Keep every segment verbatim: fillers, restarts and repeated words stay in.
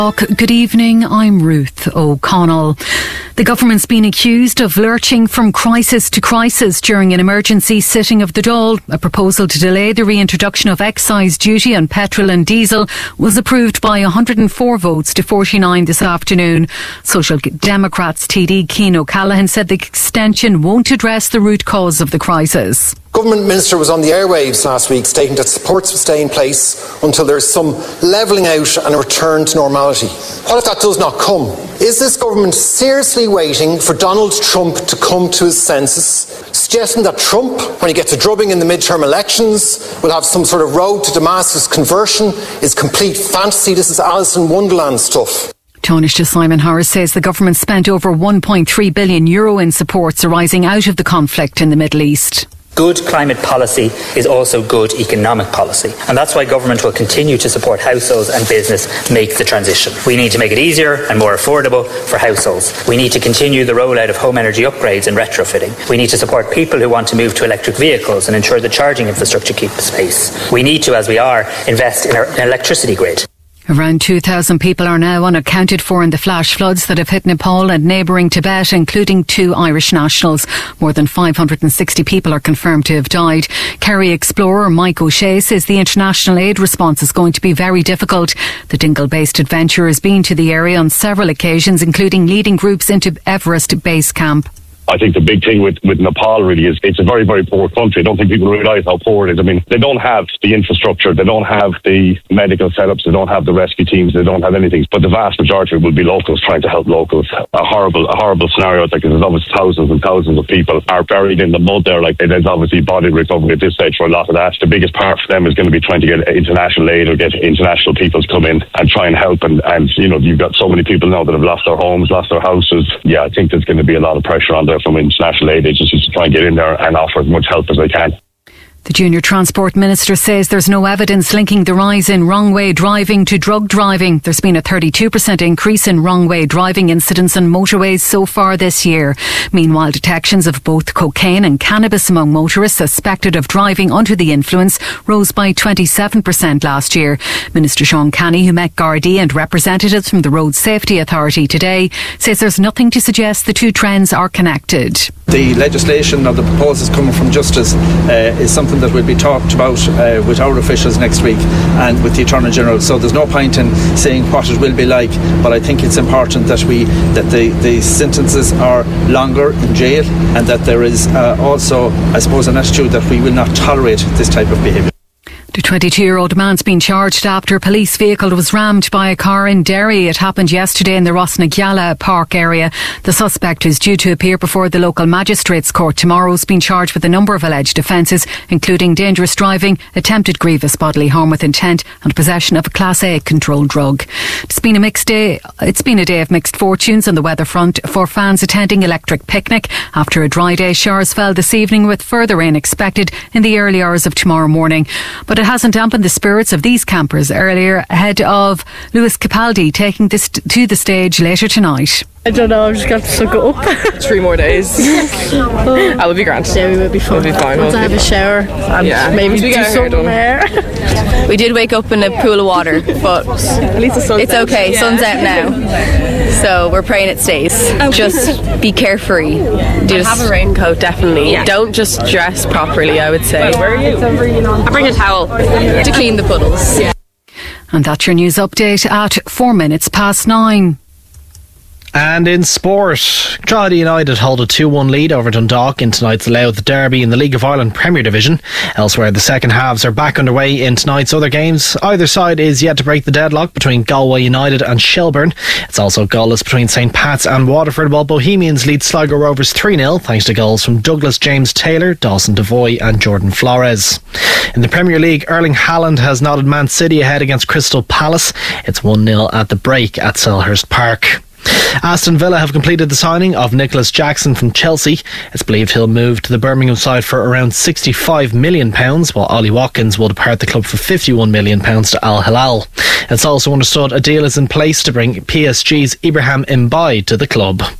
Good evening, I'm Ruth O'Connell. The government's been accused of lurching from crisis to crisis during an emergency sitting of the Dáil. A proposal to delay the reintroduction of excise duty on petrol and diesel was approved by one hundred four votes to forty-nine this afternoon. Social Democrats T D Cian O'Callaghan said the extension won't address the root cause of the crisis. Government Minister was on the airwaves last week stating that supports will stay in place until there is some levelling out and a return to normality. What if that does not come? Is this government seriously waiting for Donald Trump to come to his senses, suggesting that Trump, when he gets a drubbing in the midterm elections, will have some sort of road to Damascus conversion? Is complete fantasy. This is Alice in Wonderland stuff. Taoiseach Simon Harris says the government spent over one point three billion euro in supports arising out of the conflict in the Middle East. Good climate policy is also good economic policy, and that's why government will continue to support households and business make the transition. We need to make it easier and more affordable for households. We need to continue the rollout of home energy upgrades and retrofitting. We need to support people who want to move to electric vehicles and ensure the charging infrastructure keeps pace. We need to, as we are, invest in our electricity grid. Around two thousand people are now unaccounted for in the flash floods that have hit Nepal and neighbouring Tibet, including two Irish nationals. More than five hundred sixty people are confirmed to have died. Kerry explorer Mike O'Shea says the international aid response is going to be very difficult. The Dingle-based adventurer has been to the area on several occasions, including leading groups into Everest Base Camp. I think the big thing with, with Nepal really is it's a very, very poor country. I don't think people realise how poor it is. I mean, they don't have the infrastructure, they don't have the medical setups, they don't have the rescue teams, they don't have anything. But the vast majority will be locals trying to help locals. A horrible, a horrible scenario. Like there's obviously thousands and thousands of people are buried in the mud there. Like there's obviously body recovery at this stage for a lot of that. The biggest part for them is going to be trying to get international aid or get international people to come in and try and help. And, and you know, you've got so many people now that have lost their homes, lost their houses. Yeah, I think there's going to be a lot of pressure on there from international aid agencies to try and get in there and offer as much help as they can. The Junior Transport Minister says there's no evidence linking the rise in wrong-way driving to drug driving. There's been a thirty-two percent increase in wrong-way driving incidents on motorways so far this year. Meanwhile, detections of both cocaine and cannabis among motorists suspected of driving under the influence rose by twenty-seven percent last year. Minister Sean Canny, who met Gardaí and representatives from the Road Safety Authority today, says there's nothing to suggest the two trends are connected. The legislation or the proposals coming from Justice uh, is something that will be talked about uh, with our officials next week and with the Attorney General. So there's no point in saying what it will be like, but I think it's important that we that the, the sentences are longer in jail and that there is uh, also, I suppose, an attitude that we will not tolerate this type of behaviour. The twenty-two-year-old man's been charged after a police vehicle was rammed by a car in Derry. It happened yesterday in the Rosnagyala Park area. The suspect is due to appear before the local magistrates' court tomorrow. Has been charged with a number of alleged offences, including dangerous driving, attempted grievous bodily harm with intent, and possession of a Class A controlled drug. It's been a mixed day. It's been a day of mixed fortunes on the weather front for fans attending Electric Picnic. After a dry day, showers fell this evening with further rain expected in the early hours of tomorrow morning. But it hasn't dampened the spirits of these campers earlier ahead of Lewis Capaldi taking this to the stage later tonight. I don't know, I've just got to suck it up. Three more days. oh. I will be grand. Yeah, we will be fine. We'll be fine. Once I have a shower and yeah. maybe do something there. We did wake up in a pool of water, but at least the sun's it's okay. Yeah. Sun's out now. So we're praying it stays. Just be carefree. Just have a raincoat, definitely. Yeah. Don't just dress properly, I would say. Where are you? I bring a towel to clean the puddles. Yeah. And that's your news update at four minutes past nine. And in sport, Drogheda United hold a two one lead over Dundalk in tonight's Louth Derby in the League of Ireland Premier Division. Elsewhere, the second halves are back underway in tonight's other games. Either side is yet to break the deadlock between Galway United and Shelbourne. It's also goalless between St Pat's and Waterford, while Bohemians lead Sligo Rovers three nil thanks to goals from Douglas James Taylor, Dawson Devoy and Jordan Flores. In the Premier League, Erling Haaland has nodded Man City ahead against Crystal Palace. It's one nil at the break at Selhurst Park. Aston Villa have completed the signing of Nicholas Jackson from Chelsea. It's believed he'll move to the Birmingham side for around sixty-five million pounds, while Ollie Watkins will depart the club for fifty-one million pounds to Al Hilal. It's also understood a deal is in place to bring P S G's Ibrahim Mbaye to the club.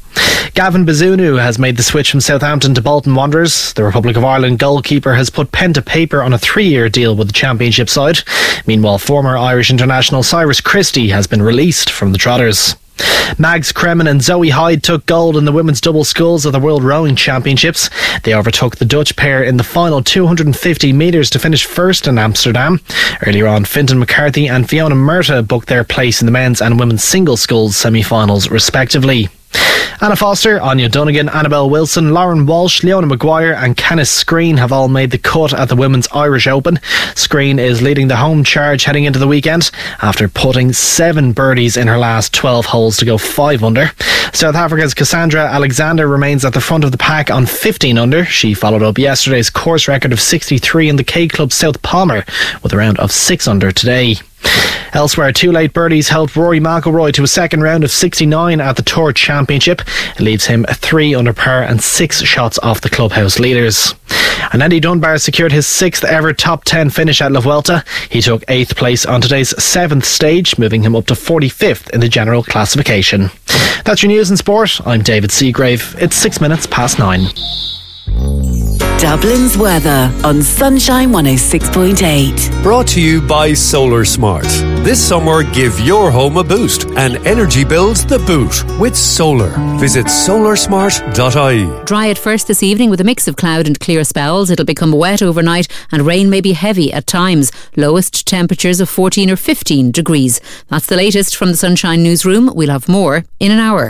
Gavin Bazunu has made the switch from Southampton to Bolton Wanderers. The Republic of Ireland goalkeeper has put pen to paper on a three-year deal with the Championship side. Meanwhile, former Irish international Cyrus Christie has been released from the Trotters. Mags Kremen and Zoe Hyde took gold in the women's double sculls of the World Rowing Championships. They overtook the Dutch pair in the final two hundred fifty metres to finish first in Amsterdam. Earlier on, Fintan McCarthy and Fiona Murtagh booked their place in the men's and women's single sculls semi-finals respectively. Anna Foster, Anya Donegan, Annabelle Wilson, Lauren Walsh, Leona Maguire and Kenneth Screen have all made the cut at the Women's Irish Open. Screen is leading the home charge heading into the weekend after putting seven birdies in her last twelve holes to go five under. South Africa's Cassandra Alexander remains at the front of the pack on fifteen under. She followed up yesterday's course record of sixty-three in the K Club South Palmer with a round of six under today. Elsewhere, two late birdies helped Rory McIlroy to a second round of sixty-nine at the Tour Championship. It leaves him three under par and six shots off the clubhouse leaders. And Andy Dunbar secured his sixth ever top ten finish at La Vuelta. He took eighth place on today's seventh stage, moving him up to forty-fifth in the general classification. That's your news and sport. I'm David Seagrave. It's six minutes past nine. Dublin's weather on Sunshine one oh six point eight. Brought to you by Solar Smart. This summer, give your home a boost and energy bills the boot with solar. Visit solar smart dot I E. Dry at first this evening with a mix of cloud and clear spells. It'll become wet overnight and rain may be heavy at times. Lowest temperatures of fourteen or fifteen degrees. That's the latest from the Sunshine Newsroom. We'll have more in an hour.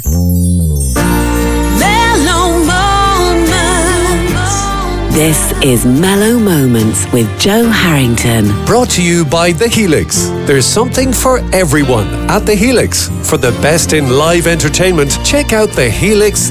This is Mellow Moments with Joe Harrington. Brought to you by The Helix. There's something for everyone at The Helix. For the best in live entertainment, check out The Helix